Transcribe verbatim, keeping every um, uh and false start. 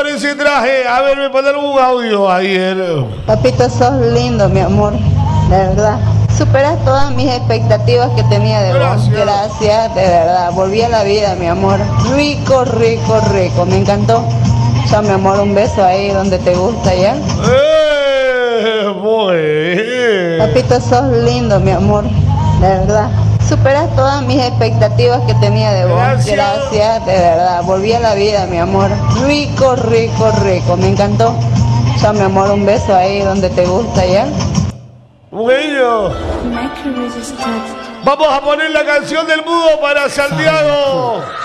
con ese traje. A ver, me mandaron un audio ayer. Papito, sos lindo, mi amor. De verdad. Superas todas mis expectativas que tenía de vos. Gracias. Gracias, de verdad. Volví a la vida, mi amor. Rico, rico, rico. Me encantó. Ya, mi amor, un beso ahí donde te gusta, ¿ya? Eh, muy bien. Papito, sos lindo, mi amor. De verdad. Superas todas mis expectativas que tenía de vos. Gracias. Gracias, de verdad. Volví a la vida, mi amor. Rico, rico, rico. Me encantó. Ya, mi amor, un beso ahí donde te gusta, ¿ya? Bueno, vamos a poner la canción del mudo para Santiago.